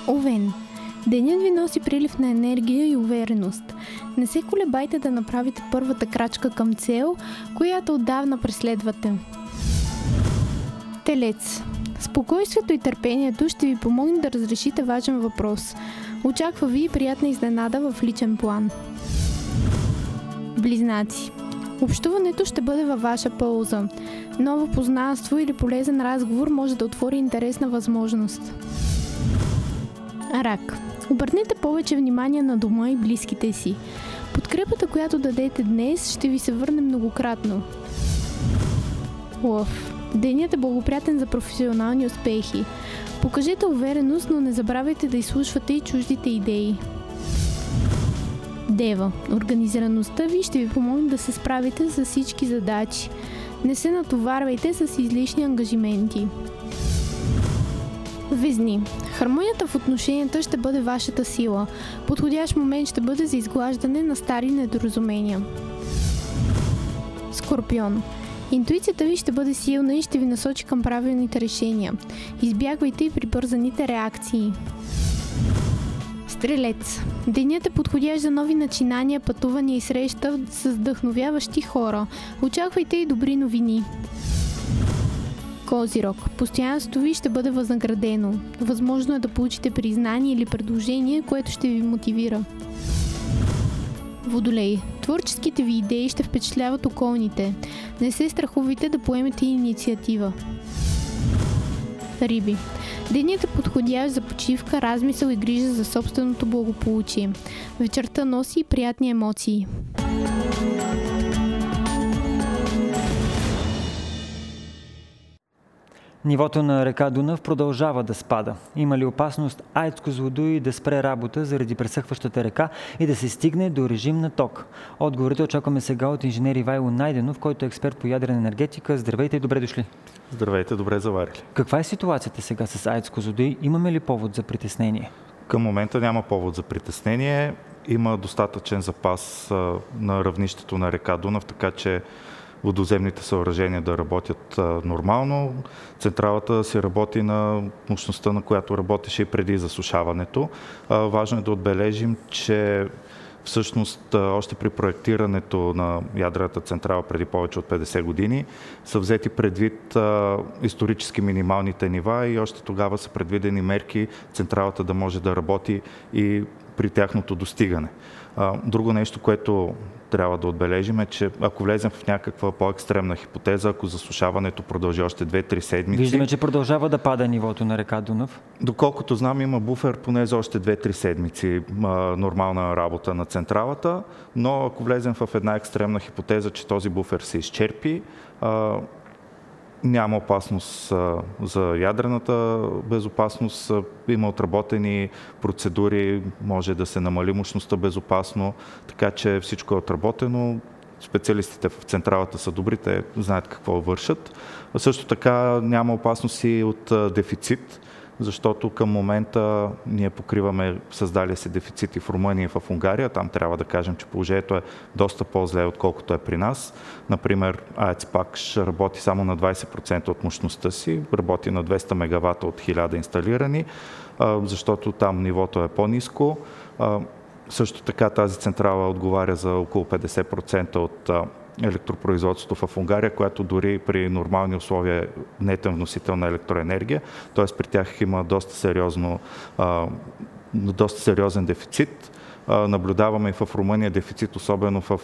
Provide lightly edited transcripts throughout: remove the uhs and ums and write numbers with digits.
Овен. Денят ви носи прилив на енергия и увереност. Не се колебайте да направите първата крачка към цел, която отдавна преследвате. Телец. Спокойствието и търпението ще ви помогне да разрешите важен въпрос. Очаква ви приятна изненада в личен план. Близнаци. Общуването ще бъде във ваша полза. Ново познанство или полезен разговор може да отвори интересна възможност. Рак. Обърнете повече внимание на дома и близките си. Подкрепата, която дадете днес, ще ви се върне многократно. Лъв. Денят е благоприятен за професионални успехи. Покажете увереност, но не забравяйте да изслушвате и чуждите идеи. Дева. Организираността ви ще ви помогне да се справите с всички задачи. Не се натоварвайте с излишни ангажименти. Везни. Хармонията в отношенията ще бъде вашата сила. Подходящ момент ще бъде за изглаждане на стари недоразумения. Скорпион. Интуицията ви ще бъде силна и ще ви насочи към правилните решения. Избягвайте и прибързаните реакции. Стрелец. Денят е подходящ за нови начинания, пътувания и среща с вдъхновяващи хора. Очаквайте и добри новини. Козирог. Постоянството ви ще бъде възнаградено. Възможно е да получите признание или предложение, което ще ви мотивира. Водолей. Творческите ви идеи ще впечатляват околните. Не се страхувайте да поемете инициатива. Риби. Денят е подходящ за почивка, размисъл и грижа за собственото благополучие. Вечерта носи и приятни емоции. Нивото на река Дунав продължава да спада. Има ли опасност АЕЦ Козлодуй да спре работа заради пресъхващата река и да се стигне до режим на ток? Отговорите очакваме сега от инженер Ивайло Найденов, който е експерт по ядрена енергетика. Здравейте и добре дошли. Здравейте, добре заварили. Каква е ситуацията сега с АЕЦ Козлодуй? Имаме ли повод за притеснение? Към момента няма повод за притеснение. Има достатъчен запас на равнището на река Дунав, така че водоземните съоръжения да работят нормално. Централата си работи на мощността, на която работеше и преди засушаването. Важно е да отбележим, че всъщност още при проектирането на ядрената централа преди повече от 50 години са взети предвид исторически минималните нива и още тогава са предвидени мерки централата да може да работи и при тяхното достигане. Друго нещо, което трябва да отбележим е, че ако влезем в някаква по-екстремна хипотеза, ако засушаването продължи още 2-3 седмици... Виждаме, че продължава да пада нивото на река Дунав. Доколкото знам, има буфер поне за още 2-3 седмици нормална работа на централата, но ако влезем в една екстремна хипотеза, че този буфер се изчерпи, няма опасност за ядрената безопасност. Има отработени процедури, може да се намали мощността безопасно, така че всичко е отработено. Специалистите в централата са добри, те знаят какво вършат. Също така няма опасност и от дефицит, защото към момента ние покриваме създалия се дефицити в Румъния и в Унгария. Там трябва да кажем, че положението е доста по-зле, отколкото е при нас. Например, АЕЦ Пакш работи само на 20% от мощността си, работи на 200 мегавата от 1000 инсталирани, защото там нивото е по-ниско. Също така тази централа отговаря за около 50% от електропроизводството в Унгария, която дори при нормални условия е нетен вносител на електроенергия. Т.е. при тях има доста сериозен дефицит. Наблюдаваме и в Румъния дефицит, особено в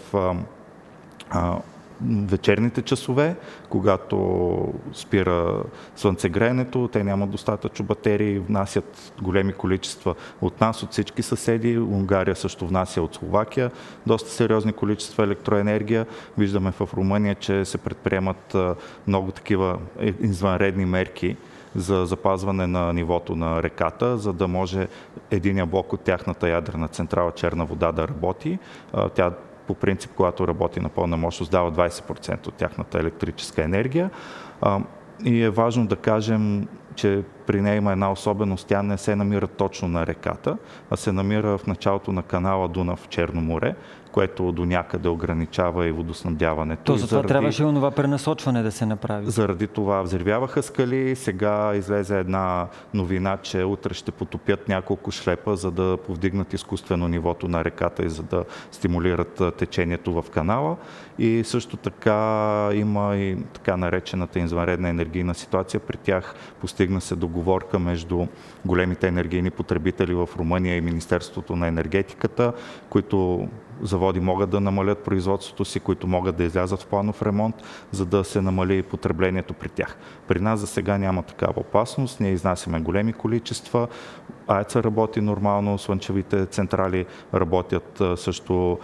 вечерните часове, когато спира слънцегреенето, те нямат достатъчно батерии, внасят големи количества от нас, от всички съседи. Унгария също внася от Словакия доста сериозни количества електроенергия. Виждаме в Румъния, че се предприемат много такива извънредни мерки за запазване на нивото на реката, за да може единия блок от тяхната ядрена централа Черна вода да работи. Тя по принцип, когато работи на пълна мощност, дава 20% от тяхната електрическа енергия. И е важно да кажем, че при нея има една особеност, тя не се намира точно на реката, а се намира в началото на канала Дунав, Черно море, което до някъде ограничава и водоснабдяването. То затова трябваше и онова пренасочване да се направи. Заради това взривяваха скали. Сега излезе една новина, че утре ще потопят няколко шлепа, за да повдигнат изкуствено нивото на реката и за да стимулират течението в канала. И също така има и така наречената извънредна енергийна ситуация. При тях постигна се договорка между големите енергийни потребители в Румъния и Министерството на енергетиката, които заводи могат да намалят производството си, които могат да излязат в планов ремонт, за да се намали потреблението при тях. При нас за сега няма такава опасност. Ние изнасяме големи количества. АЕЦ работи нормално, слънчевите централи работят също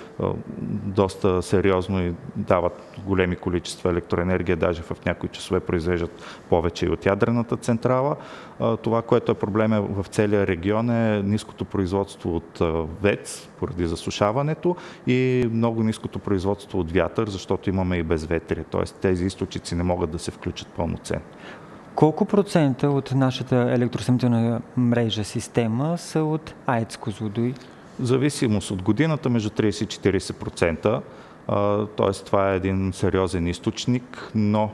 доста сериозно и дават големи количества електроенергия, даже в някои часове произвеждат повече и от ядрената централа. Това, което е проблем в целия регион, е ниското производство от ВЕЦ поради засушаването и много ниското производство от вятър, защото имаме и безветрие. Т.е. тези източници не могат да се включат пълноценно. Колко процента от нашата електроснабдителна мрежа система са от АЕЦ Козлодуй? Зависимост от годината между 30 и 40%. Т.е. това е един сериозен източник, но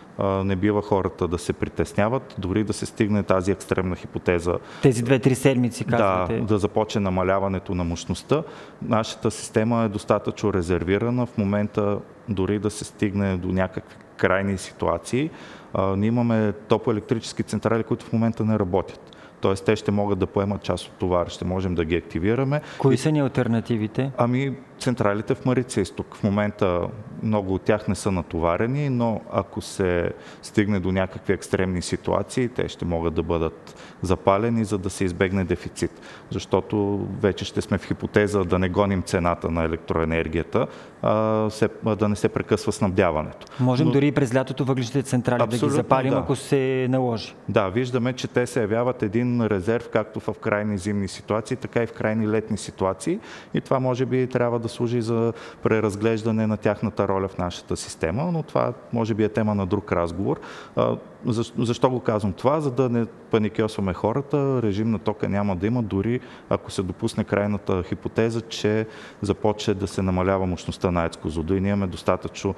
не бива хората да се притесняват, дори да се стигне тази екстремна хипотеза. Тези 2-3 седмици, казвате. Да започне намаляването на мощността. Нашата система е достатъчно резервирана. В момента дори да се стигне до някакви крайни ситуации, ние имаме топлоелектрически централи, които в момента не работят. Т.е. те ще могат да поемат част от товара, ще можем да ги активираме. Кои са ни алтернативите? Централите в Марица изток. В момента много от тях не са натоварени, но ако се стигне до някакви екстремни ситуации, те ще могат да бъдат запалени, за да се избегне дефицит. Защото вече ще сме в хипотеза да не гоним цената на електроенергията, да не се прекъсва снабдяването. Можем дори и през лятото въглищните централи да ги запалим, ако се наложи. Да, виждаме, че те се явяват един резерв, както в крайни зимни ситуации, така и в крайни летни ситуации. И това може би трябва да служи за преразглеждане на тяхната роля в нашата система, но това може би е тема на друг разговор. Защо го казвам това? За да не паникьосваме хората, режим на тока няма да има, дори ако се допусне крайната хипотеза, че започне да се намалява мощността на АЕЦ Козлодуй и ние имаме достатъчно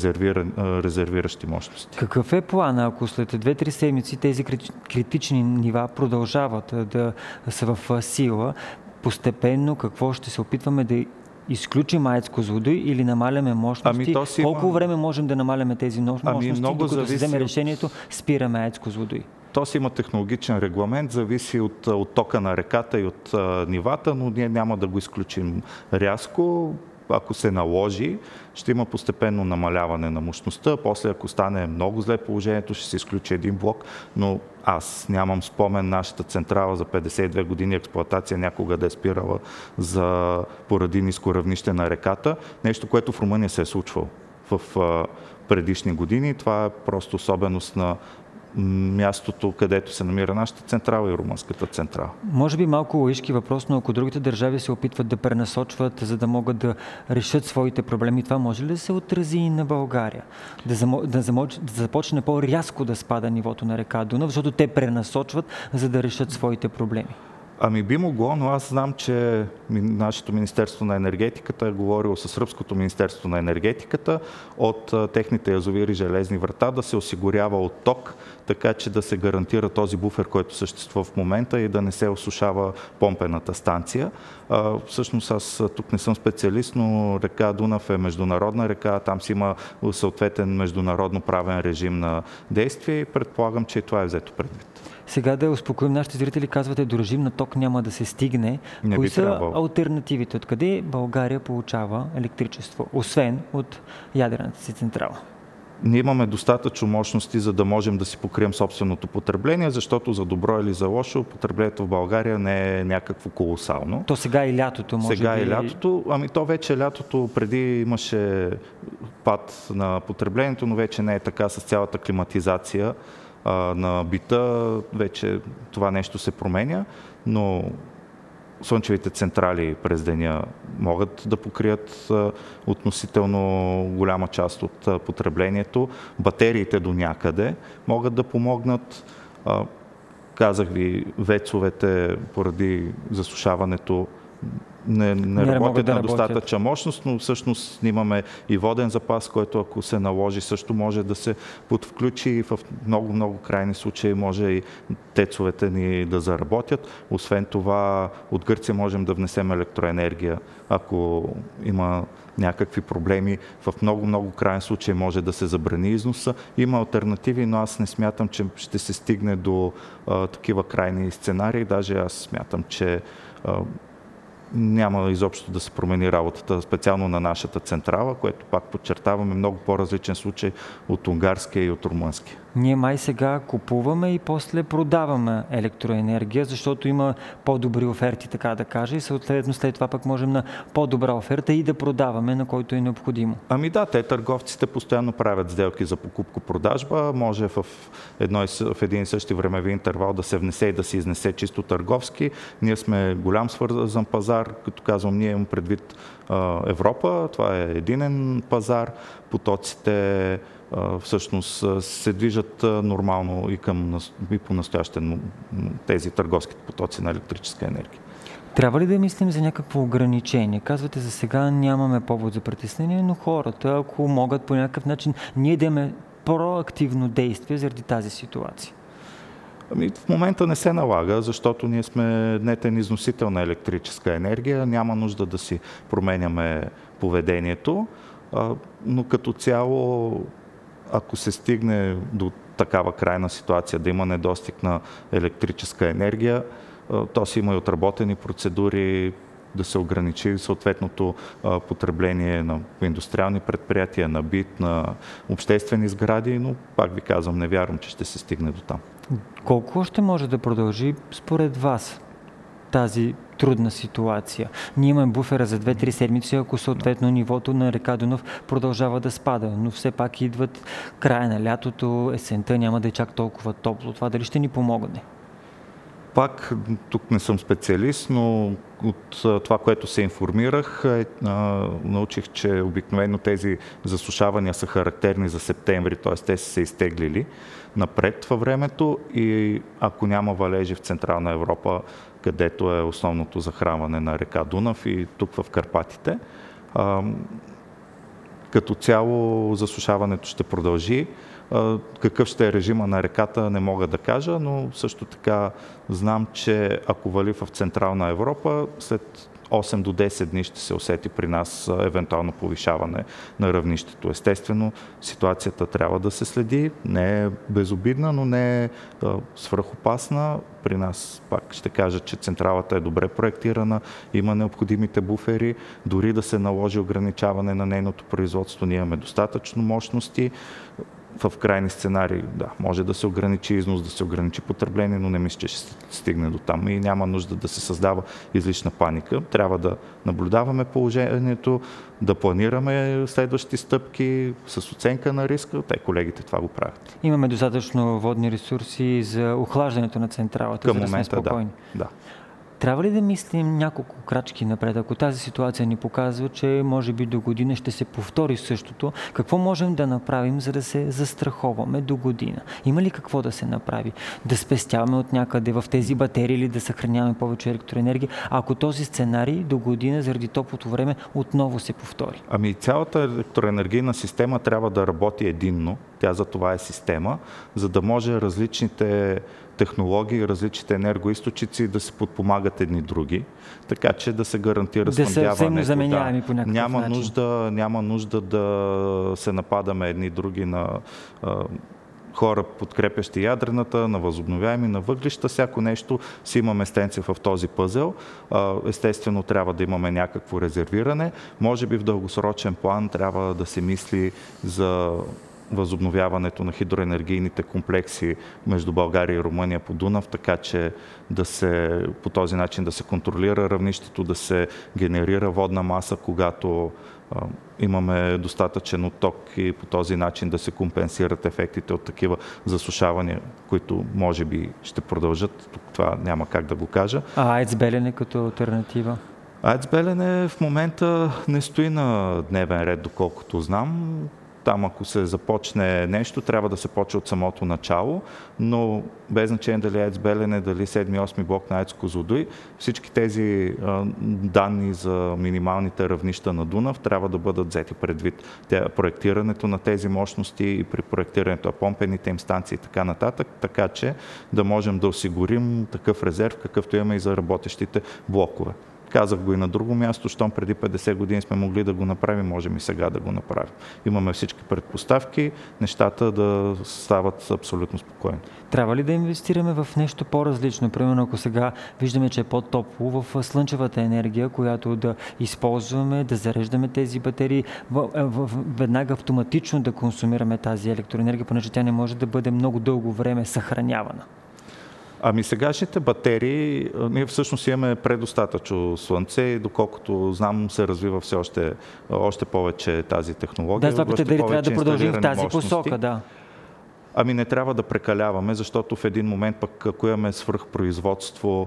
резервиращи мощности. Какъв е плана, ако след 2-3 седмици тези критични нива продължават да са в сила? Постепенно какво ще се опитваме да изключим АЕЦ Козлодуй или намаляме мощности? Колко време можем да намаляме тези мощности, докато се вземе решението, спираме АЕЦ Козлодуй? То си има технологичен регламент, зависи от тока на реката и от нивата, но ние няма да го изключим рязко. Ако се наложи, ще има постепенно намаляване на мощността. После, ако стане много зле положението, ще се изключи един блок, но аз нямам спомен нашата централа за 52 години експлоатация някога да е спирала поради ниско равнище на реката. Нещо, което в Румъния се е случвало в предишни години. Това е просто особеност на мястото, където се намира нашата централа и румънската централа. Може би малко лоишки въпрос, но ако другите държави се опитват да пренасочват, за да могат да решат своите проблеми, това може ли да се отрази и на България? Да започне по-рязко да спада нивото на река Дунав, защото те пренасочват, за да решат своите проблеми? Би могло, но аз знам, че нашето Министерство на енергетиката е говорило с Сръбското Министерство на енергетиката от техните язовири Железни врата да се осигурява отток, така че да се гарантира този буфер, който съществува в момента и да не се осушава помпената станция. Всъщност аз тук не съм специалист, но река Дунав е международна река, там си има съответен международно правен режим на действие и предполагам, че и това е взето предвид. Сега да успокоим нашите зрители, казвате, до режим на ток няма да се стигне. Кои са алтернативите? Откъде България получава електричество, освен от ядрената си централа? Ние имаме достатъчно мощности, за да можем да си покрием собственото потребление, защото за добро или за лошо потреблението в България не е някакво колосално. То сега и лятото може сега и лятото. То вече лятото, преди имаше пад на потреблението, но вече не е така с цялата климатизация на бита, вече това нещо се променя, но слънчевите централи през деня могат да покрият относително голяма част от потреблението. Батериите до някъде могат да помогнат. казах ви, вецовете поради засушаването не работят на достатъчна мощност, но всъщност имаме и воден запас, който ако се наложи също може да се подвключи и в много крайни случаи може и тецовете ни да заработят. Освен това от Гърция можем да внесем електроенергия, ако има някакви проблеми. В много крайни случаи може да се забрани износа. Има алтернативи, но аз не смятам, че ще се стигне до такива крайни сценарии. Даже аз смятам, че няма изобщо да се промени работата, специално на нашата централа, което пак подчертаваме много по-различен случай от унгарския и от румънския. Ние май сега купуваме и после продаваме електроенергия, защото има по-добри оферти, така да кажа, и съответно след това пък можем на по-добра оферта и да продаваме, на който е необходимо. Ами да, те търговците постоянно правят сделки за покупко-продажба, може в един и същи времеви интервал да се внесе и да се изнесе чисто търговски. Ние сме голям свързан пазар, като казвам, ние имам предвид Европа, това е единен пазар, потоците всъщност се движат нормално и по настоящен тези търговски потоци на електрическа енергия. Трябва ли да мислим за някакво ограничение? Казвате, за сега нямаме повод за притеснение, но хората, ако могат по някакъв начин, ние да имаме проактивно действие заради тази ситуация. В момента не се налага, защото ние сме нетен износител на електрическа енергия, няма нужда да си променяме поведението, но като цяло, ако се стигне до такава крайна ситуация, да има недостиг на електрическа енергия, то си има и отработени процедури да се ограничи съответното потребление на индустриални предприятия, на бит, на обществени сгради, но пак ви казвам, не вярвам, че ще се стигне до там. Колко още може да продължи според вас тази трудна ситуация? Ние имаме буфера за 2-3 седмици, ако съответно нивото на река Дунав продължава да спада, но все пак идват края на лятото, есента, няма да е чак толкова топло. Това дали ще ни помогне? Пак, тук не съм специалист, но от това, което се информирах, научих, че обикновено тези засушавания са характерни за септември, т.е. те са се изтеглили напред във времето и ако няма валежи в Централна Европа, където е основното захранване на река Дунав и тук в Карпатите, като цяло засушаването ще продължи. Какъв ще е режима на реката, не мога да кажа, но също така знам, че ако вали в Централна Европа, след 8 до 10 дни ще се усети при нас евентуално повишаване на равнището. Естествено, ситуацията трябва да се следи, не е безобидна, но не е свръхопасна. При нас, пак ще кажа, че централата е добре проектирана, има необходимите буфери, дори да се наложи ограничаване на нейното производство, ние имаме достатъчно мощности. В крайни сценарии, да, може да се ограничи износ, да се ограничи потребление, но не мисля, че ще стигне до там и няма нужда да се създава излишна паника. Трябва да наблюдаваме положението, да планираме следващи стъпки с оценка на риска. Те, колегите, това го правят. Имаме достатъчно водни ресурси за охлаждането на централата, към за да сме спокойни. Да. Трябва ли да мислим няколко крачки напред? Ако тази ситуация ни показва, че може би до година ще се повтори същото, какво можем да направим, за да се застраховаме до година? Има ли какво да се направи? Да спестяваме от някъде в тези батерии или да съхраняваме повече електроенергия, ако този сценарий до година заради топлото време отново се повтори? Ами цялата електроенергийна система трябва да работи единно. Тя за това е система, за да може различните технологии, различните енергоизточници да се подпомагат едни други, така че да се гарантира снабдяването. Да се взаимозаменяеми по някакъв начин. Няма нужда да се нападаме едни други на хора, подкрепящи ядрената, на възобновяеми, на въглища, всяко нещо си има местенце в този пъзел. Естествено, трябва да имаме някакво резервиране. Може би в дългосрочен план трябва да се мисли за възобновяването на хидроенергийните комплекси между България и Румъния по Дунав, така че по този начин да се контролира равнището, да се генерира водна маса, когато имаме достатъчен отток и по този начин да се компенсират ефектите от такива засушавания, които може би ще продължат. Тук това няма как да го кажа. А АЕЦ Белене като алтернатива? АЕЦ Белене в момента не стои на дневен ред, доколкото знам. там ако се започне нещо, трябва да се почне от самото начало, но без значение дали АЕЦ Белене, дали 7-8 блок на АЕЦ Козлодуй, всички тези данни за минималните равнища на Дунав трябва да бъдат взети предвид. Проектирането на тези мощности и при проектирането на помпените им станции и така нататък, така че да можем да осигурим такъв резерв, какъвто имаме и за работещите блокове. Казах го и на друго място, щом преди 50 години сме могли да го направим, можем и сега да го направим. Имаме всички предпоставки, нещата да стават абсолютно спокойни. Трябва ли да инвестираме в нещо по-различно? Примерно, ако сега виждаме, че е по-топло, в слънчевата енергия, която да използваме, да зареждаме тези батерии, веднага автоматично да консумираме тази електроенергия, понеже тя не може да бъде много дълго време съхранявана. Ами сегашните батерии, ние всъщност имаме предостатъчно слънце и доколкото знам се развива все още повече тази технология. Да, това дали трябва да продължим в тази посока, да. Ами не трябва да прекаляваме, защото в един момент пък, ако имаме свръхпроизводство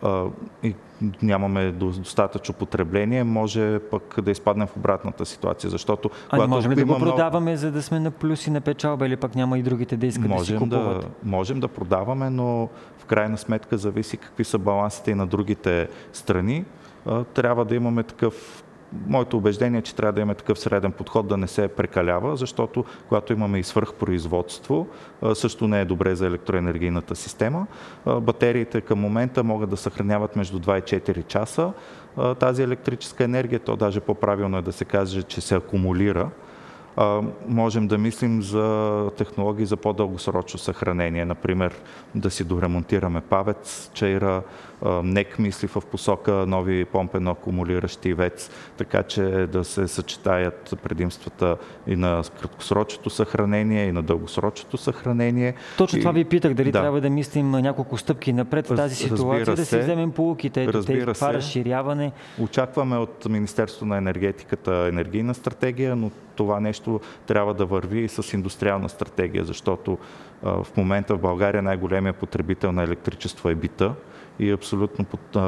и нямаме достатъчно потребление, може пък да изпаднем в обратната ситуация, защото... не можем ли да го продаваме, за да сме на плюс и на печалба, или пък няма и другите да искат да си купуват? Можем да продаваме, но в крайна сметка зависи какви са балансите и на другите страни. Трябва да имаме такъв... Моето убеждение е, че трябва да имаме такъв среден подход, да не се прекалява, защото когато имаме и свръхпроизводство, също не е добре за електроенергийната система. Батериите към момента могат да съхраняват между 2 и 4 часа тази електрическа енергия, то даже по-правилно е да се каже, че се акумулира. Можем да мислим за технологии за по-дългосрочно съхранение, например да си доремонтираме ПАВЕЦ, чейра, НЕК мисли в посока нови помпено акумулиращи ВЕЦ, така че да се съчетаят предимствата и на краткосрочното съхранение, и на дългосрочното съхранение. Точно това ви питах, дали трябва да мислим няколко стъпки напред в тази ситуация, да си вземем поуките, това разширяване. Очакваме от Министерството на енергетиката енергийна стратегия, но това нещо трябва да върви и с индустриална стратегия, защото в момента в България най-големият потребител на електричество е бита и абсолютно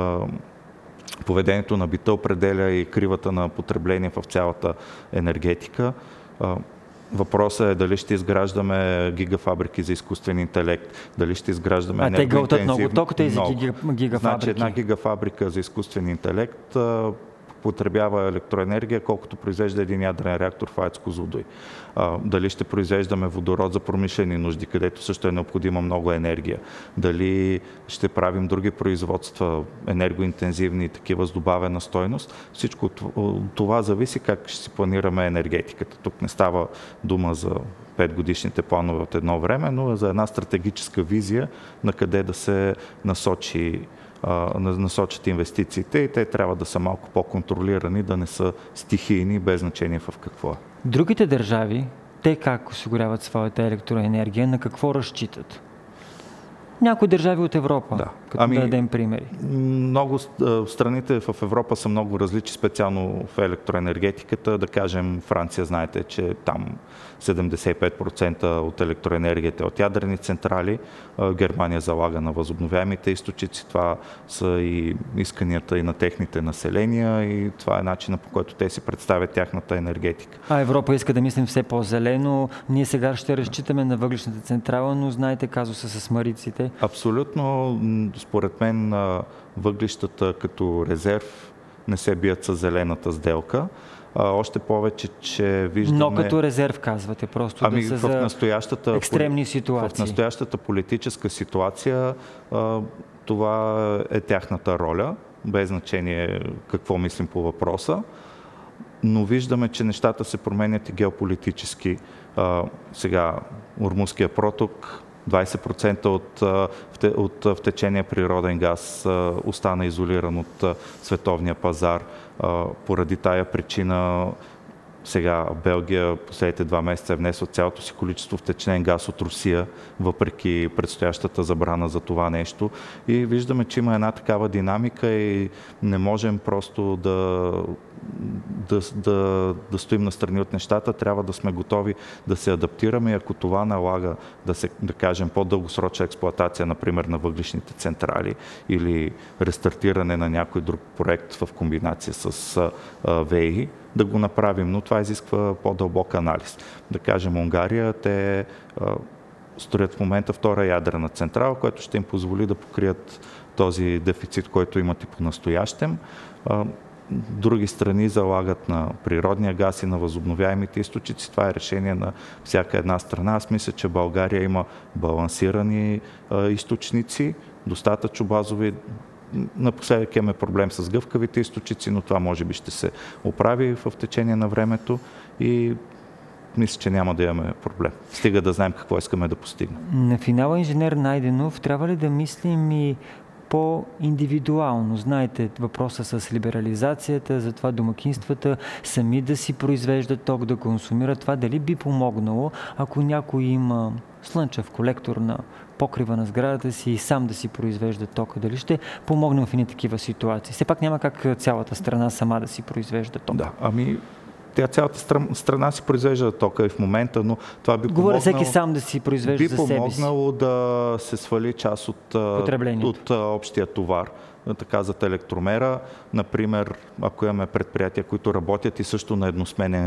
поведението на бита определя и кривата на потребление в цялата енергетика. Въпросът е дали ще изграждаме гигафабрики за изкуствен интелект, дали ще изграждаме енергоинтензивни... те гълтат много ток тези гигафабрики. Значи една гигафабрика за изкуствен интелект потребява електроенергия, колкото произвежда един ядрен реактор в АЕЦ Козлодуй. Дали ще произвеждаме водород за промишлени нужди, където също е необходима много енергия. Дали ще правим други производства, енергоинтензивни, такива с добавена стойност. Всичко това зависи как ще си планираме енергетиката. Тук не става дума за 5-годишните планове от едно време, но за една стратегическа визия на къде да се насочат инвестициите и те трябва да са малко по-контролирани, да не са стихийни, без значение в какво е. Другите държави, те как осигуряват своята електроенергия, на какво разчитат? Някои държави от Европа, като да дадем примери. Много страните в Европа са много различни, специално в електроенергетиката. Да кажем, Франция, знаете, че там 75% от електроенергията е от ядрени централи. Германия залага на възобновяемите източници. Това са и исканията и на техните населения и това е начинът, по който те си представят тяхната енергетика. А Европа иска да мислим все по-зелено. Ние сега ще разчитаме на въглищната централа, но знаете казуса с мариците. Абсолютно. Според мен въглищата като резерв не се бият с зелената сделка. Още повече, че виждаме... Но като резерв казвате, просто да са за екстремни ситуации. В настоящата политическа ситуация това е тяхната роля, без значение какво мислим по въпроса. Но виждаме, че нещата се променят и геополитически. Сега Ормузския проток, 20% от втечения природен газ остана изолиран от световния пазар. Поради тая причина сега Белгия последните 2 месеца е внесла цялото си количество втечнен газ от Русия, въпреки предстоящата забрана за това нещо. И виждаме, че има една такава динамика и не можем просто да да стоим настрани от нещата, трябва да сме готови да се адаптираме и ако това налага да кажем по-дългосрочна експлоатация, например на въглищните централи или рестартиране на някой друг проект в комбинация с ВЕИ, да го направим, но това изисква по-дълбок анализ. Да кажем Унгария, те строят в момента втора ядрена централа, което ще им позволи да покрият този дефицит, който имат и по-настоящем. Други страни залагат на природния газ и на възобновяемите източници. Това е решение на всяка една страна. Аз мисля, че България има балансирани източници, достатъчно базови. Напоследък имаме проблем с гъвкавите източници, но това може би ще се оправи в течение на времето и мисля, че няма да имаме проблем. Стига да знаем какво искаме да постигнем. На финала, инженер Найденов, трябва ли да мислим и по-индивидуално? Знаете, въпроса с либерализацията, за това домакинствата сами да си произвеждат ток, да консумират. Това дали би помогнало, ако някой има слънчев колектор на покрива на сградата си и сам да си произвежда тока? Дали ще помогнем в едни такива ситуации? Все пак няма как цялата страна сама да си произвежда тока. Да, тя цялата страна си произвежда тока и в момента, но това би помогнало... всеки сам да си произвежда за себе си. Би помогнало да се свали част от общия товар. Така, за електромера, например, ако имаме предприятия, които работят и също на едносменен